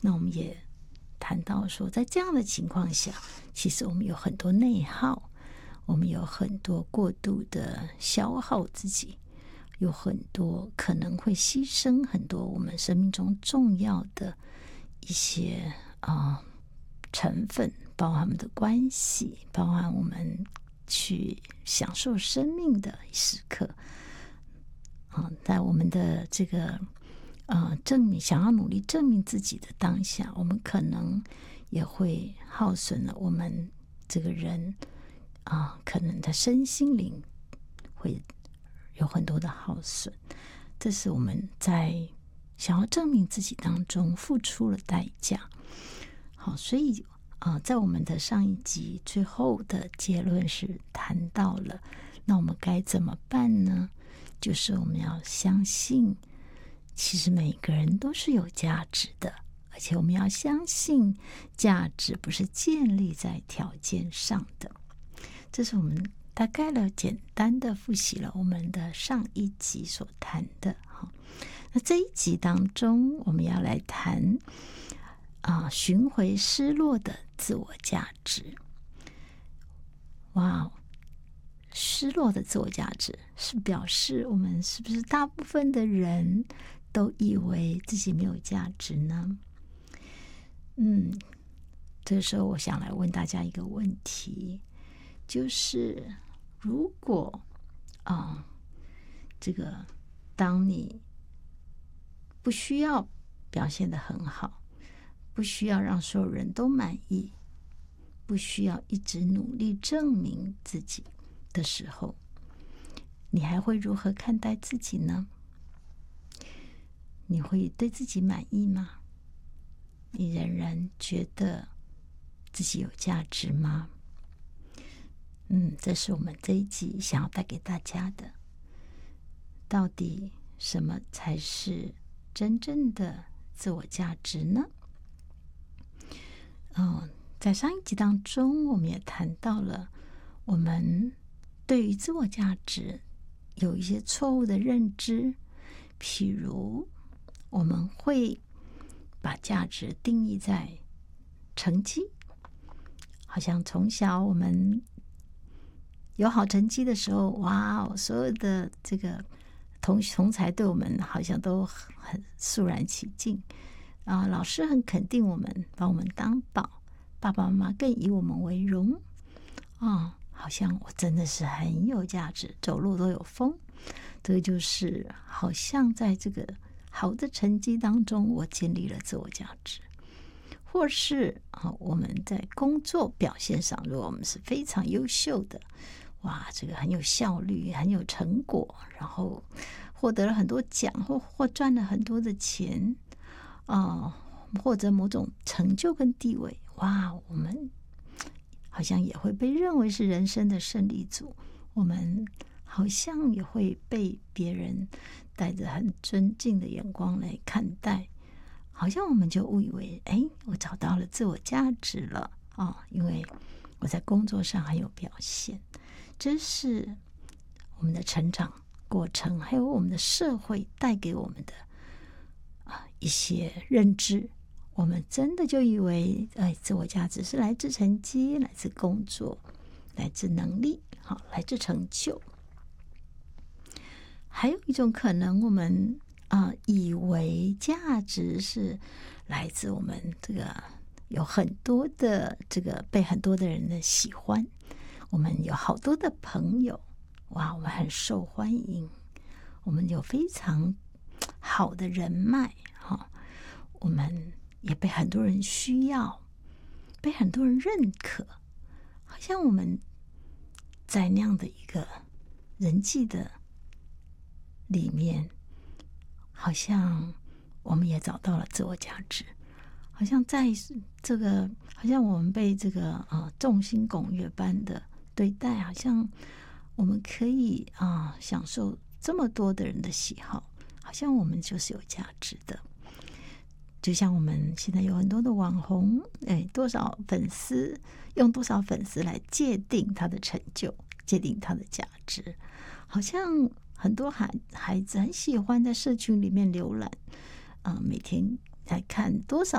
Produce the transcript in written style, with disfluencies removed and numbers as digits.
那我们也谈到说，在这样的情况下，其实我们有很多内耗，我们有很多过度的消耗自己，有很多可能会牺牲很多我们生命中重要的一些成分，包含我们的关系，包含我们去享受生命的时刻。在我们的这个想要努力证明自己的当下，我们可能也会耗损了我们这个人可能的身心灵会有很多的耗损。这是我们在想要证明自己当中付出了代价。好，所以在我们的上一集最后的结论是谈到了，那我们该怎么办呢？就是我们要相信，其实每个人都是有价值的，而且我们要相信价值不是建立在条件上的。这是我们大概简单的复习了我们的上一集所谈的。那这一集当中，我们要来谈寻回失落的自我价值。哇，失落的自我价值是表示我们是不是大部分的人都以为自己没有价值呢？这个时候我想来问大家一个问题，就是如果这个当你不需要表现得很好，不需要让所有人都满意，不需要一直努力证明自己的时候，你还会如何看待自己呢？你会对自己满意吗？你仍然觉得自己有价值吗？这是我们这一集想要带给大家的。到底什么才是真正的自我价值呢？在上一集当中，我们也谈到了我们对于自我价值有一些错误的认知，譬如我们会把价值定义在成绩，好像从小我们有好成绩的时候，哇，所有的这个同侪对我们好像都很肃然起敬老师很肯定我们，把我们当宝，爸爸妈妈更以我们为荣好像我真的是很有价值，走路都有风。这个就是好像在这个好的成绩当中，我建立了自我价值。或是我们在工作表现上，如果我们是非常优秀的，哇，这个很有效率，很有成果，然后获得了很多奖，或赚了很多的钱或者某种成就跟地位，哇，我们好像也会被认为是人生的胜利组，我们好像也会被别人带着很尊敬的眼光来看待，好像我们就误以为我找到了自我价值了因为我在工作上很有表现。这是我们的成长过程，还有我们的社会带给我们的一些认知，我们真的就以为自我价值是来自成绩，来自工作，来自能力来自成就。还有一种可能，我们以为价值是来自我们这个有很多的这个被很多的人的喜欢，我们有好多的朋友，哇，我们很受欢迎，我们有非常好的人脉我们也被很多人需要，被很多人认可，好像我们在那样的一个人际的里面，好像我们也找到了自我价值，好像在这个，好像我们被这个众星拱月般的对待，好像我们可以享受这么多的人的喜好，好像我们就是有价值的。就像我们现在有很多的网红，多少粉丝，用多少粉丝来界定他的成就，界定他的价值，好像很多孩子很喜欢在社群里面浏览每天来看多少